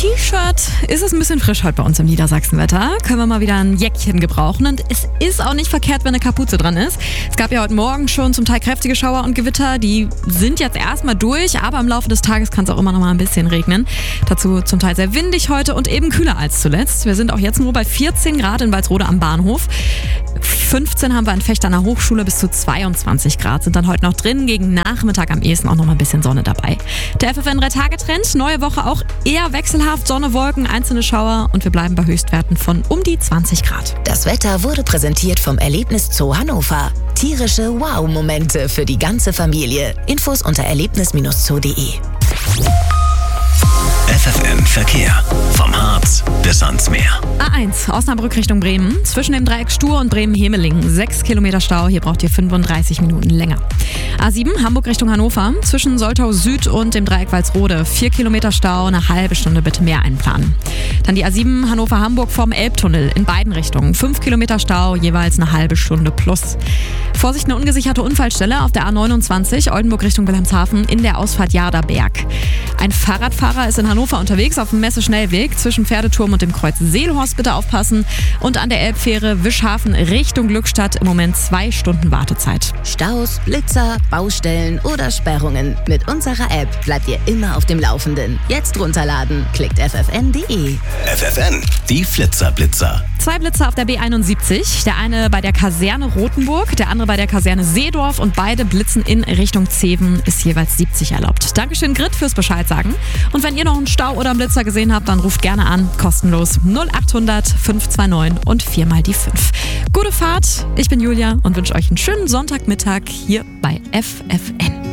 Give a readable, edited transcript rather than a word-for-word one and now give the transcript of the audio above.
T-Shirt ist es ein bisschen frisch heute bei uns im Niedersachsenwetter. Können wir mal wieder ein Jäckchen gebrauchen. Und es ist auch nicht verkehrt, wenn eine Kapuze dran ist. Es gab ja heute Morgen schon zum Teil kräftige Schauer und Gewitter. Die sind jetzt erstmal durch, aber im Laufe des Tages kann es auch immer noch mal ein bisschen regnen. Dazu zum Teil sehr windig heute und eben kühler als zuletzt. Wir sind auch jetzt nur bei 14 Grad in Walsrode am Bahnhof. 15 haben wir in Fechter an der Hochschule, bis zu 22 Grad sind dann heute noch drin. Gegen Nachmittag am ehesten auch noch mal ein bisschen Sonne dabei. Der FFN 3-Tage-Trend, neue Woche auch eher wechselhaft, Sonne, Wolken, einzelne Schauer und wir bleiben bei Höchstwerten von um die 20 Grad. Das Wetter wurde präsentiert vom Erlebniszoo Hannover. Tierische Wow-Momente für die ganze Familie. Infos unter erlebnis-zoo.de. FFN Verkehr. Vom Harz bis ans Meer. A1, Osnabrück Richtung Bremen. Zwischen dem Dreieck Stur und Bremen-Hemeling. 6 Kilometer Stau, hier braucht ihr 35 Minuten länger. A7, Hamburg Richtung Hannover. Zwischen Soltau Süd und dem Dreieck Walsrode. 4 Kilometer Stau, eine halbe Stunde bitte mehr einplanen. Dann die A7 Hannover-Hamburg vorm Elbtunnel in beiden Richtungen. 5 Kilometer Stau, jeweils eine halbe Stunde plus. Vorsicht, eine ungesicherte Unfallstelle auf der A29 Oldenburg Richtung Wilhelmshaven in der Ausfahrt Jarderberg. Ein Fahrradfahrer ist in Hannover unterwegs auf dem Messeschnellweg zwischen Pferdeturm und dem Kreuz Seelhorst. Bitte aufpassen. Und an der Elbfähre Wischhafen Richtung Glückstadt im Moment 2 Stunden Wartezeit. Staus, Blitzer, Baustellen oder Sperrungen. Mit unserer App bleibt ihr immer auf dem Laufenden. Jetzt runterladen. Klickt ffn.de. FFN, die Flitzer-Blitzer. 2 Blitzer auf der B71. Der eine bei der Kaserne Rothenburg, der andere bei der Kaserne Seedorf und beide blitzen in Richtung Zeven, ist jeweils 70 erlaubt. Dankeschön Grit fürs Bescheid sagen. Und wenn ihr noch einen Stau oder einen Blitzer gesehen habt, dann ruft gerne an. Kostenlos 0800 529 und 4 mal die 5. Gute Fahrt, ich bin Julia und wünsche euch einen schönen Sonntagmittag hier bei FFN.